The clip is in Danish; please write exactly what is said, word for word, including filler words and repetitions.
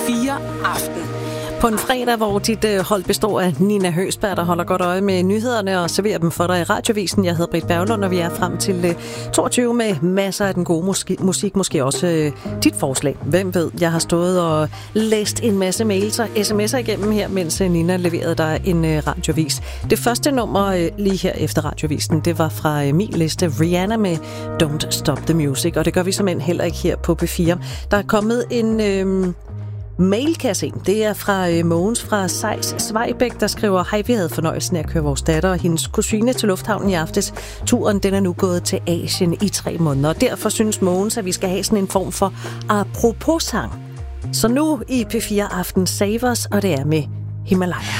fire Aften. På en fredag, hvor dit øh, hold består af Nina Høgsberg, der holder godt øje med nyhederne og serverer dem for dig i Radiovisen. Jeg hedder Britt Berglund, og vi er frem til øh, toogtyve med masser af den gode musik, musik måske også øh, dit forslag. Hvem ved, jeg har stået og læst en masse mails og sms'er igennem her, mens øh, Nina leverede dig en øh, radiovis. Det første nummer øh, lige her efter Radiovisen, det var fra øh, min liste, Rihanna med Don't Stop the Music, og det gør vi simpelthen heller ikke her på P fire. Der er kommet en... Øh, mail, kan jeg se. Det er fra øh, Mogens fra Sejs Svejbæk, der skriver: Hej, vi havde fornøjelsen af at køre vores datter og hendes kusine til lufthavnen i aftes. Turen, den er nu gået til Asien i tre måneder, og derfor synes Mogens, at vi skal have sådan en form for apropos-sang. Så nu i P fire Aften Savers, og det er med Himalaya.